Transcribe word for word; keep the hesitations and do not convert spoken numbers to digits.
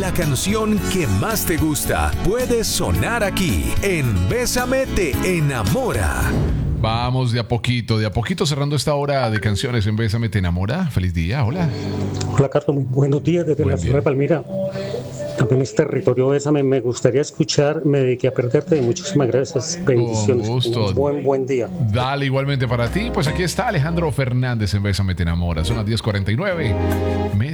La canción que más te gusta puede sonar aquí en Bésame te enamora. Vamos de a poquito, de a poquito cerrando esta hora de canciones en Bésame te enamora. Feliz día, hola. Hola Carlos, muy buenos días desde Buen la día. ciudad de Palmira. También es territorio Bésame, me gustaría escuchar, me dediqué a perderte. Muchísimas gracias, bendiciones. Con gusto. Un buen, buen día. Dale, igualmente para ti. Pues aquí está Alejandro Fernández en Bésame te enamora. Son las diez cuarenta y nueve.